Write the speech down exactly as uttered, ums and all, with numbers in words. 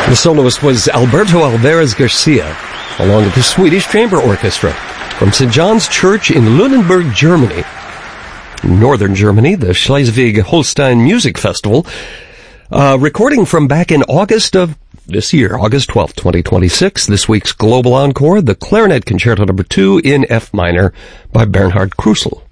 The soloist was Alberto Alvarez Garcia, along with the Swedish Chamber Orchestra from Saint John's Church in Lunenburg, Germany. In northern Germany, the Schleswig-Holstein Music Festival, uh, recording from back in August of this year, August twelfth, twenty twenty-six, this week's Global Encore, the Clarinet Concerto Number two in F minor by Bernhard Krusel.